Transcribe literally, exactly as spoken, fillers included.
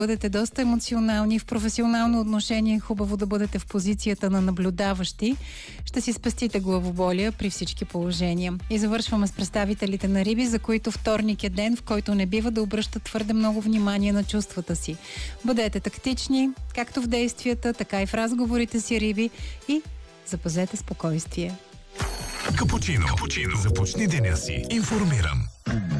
бъдете доста емоционални в професионално отношение, хубаво да бъдете в позицията на наблюдаващи. Ще си спестите главоболия при всички положения. И завършваме с представителите на Риби, за които вторник е ден, в който не бива да обръщат твърде много внимание на чувствата си. Бъдете тактични, както в действията, така и в разговорите си, Риби, и запазете спокойствие. Капучино. Капучино. Започни деня си информиран.